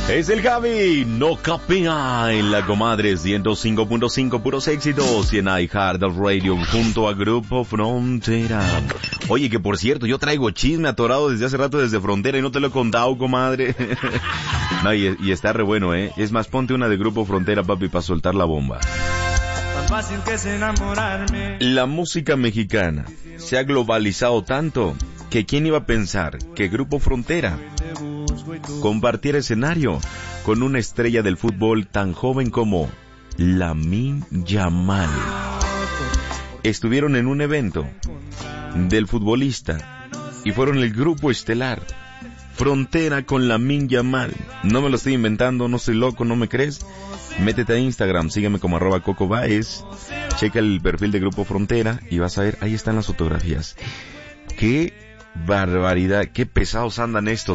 Es el Javi, no capea en la comadre 105.5 puros éxitos y en iHeart Radio junto a Grupo Frontera. Oye, que por cierto, yo traigo chisme atorado desde hace rato desde Frontera y no te lo he contado, comadre. No, y está re bueno, Es más, ponte una de Grupo Frontera, papi, para soltar la bomba. Tan fácil que es enamorarme. La música mexicana se ha globalizado tanto que quién iba a pensar que Grupo Frontera compartiera escenario con una estrella del fútbol tan joven como Lamine Yamal. Estuvieron en un evento del futbolista y fueron el grupo estelar Frontera con Lamine Yamal. No me lo estoy inventando, no soy loco, ¿no me crees? Métete a Instagram, sígueme como @CocoBaez, checa el perfil de Grupo Frontera y vas a ver, ahí están las fotografías. ¡Qué barbaridad! ¡Qué pesados andan estos!